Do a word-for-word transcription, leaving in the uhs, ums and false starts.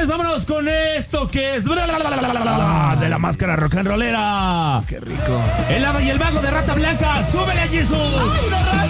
señores, vámonos con esto que es de la máscara rock and rollera. Qué rico. El hada y el mago de Rata Blanca. ¡Súbele, Jesús! ¡Ay, la rata!